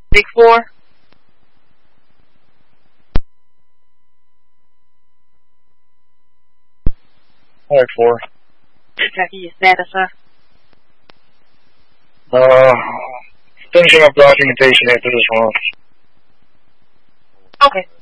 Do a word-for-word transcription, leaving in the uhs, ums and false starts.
Big four. Alright, four. Kentucky, status, sir. Uh, finishing up documentation after this one. Okay.